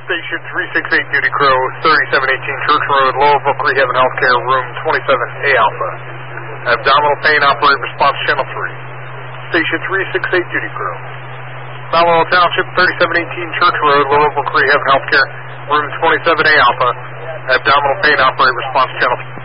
Station 368 Duty Crow, 3718 Church Road, Lower Brook Rehab and Healthcare, room 27A Alpha. Abdominal pain, operate response channel 3. Station 368 Duty Crow. Mallow Township, 3718 Church Road, Lower Brook Rehab and Healthcare, room 27A Alpha. Abdominal pain, operate response channel 3.